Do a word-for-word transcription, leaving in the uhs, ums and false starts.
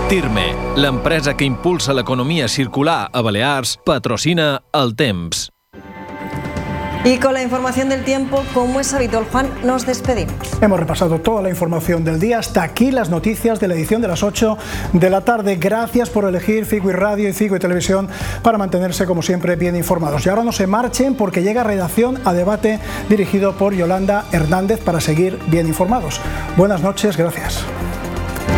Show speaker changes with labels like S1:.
S1: Tirme, l'empresa que impulsa l'economia circular a Balears, patrocina El Temps.
S2: Y con la información del tiempo, como es habitual, Juan, nos despedimos.
S3: Hemos repasado toda la información del día. Hasta aquí las noticias de la edición de las ocho de la tarde. Gracias por elegir Cigui Radio y Cigui Televisión para mantenerse, como siempre, bien informados. Y ahora no se marchen porque llega Redacción a Debate, dirigido por Yolanda Hernández, para seguir bien informados. Buenas noches, gracias.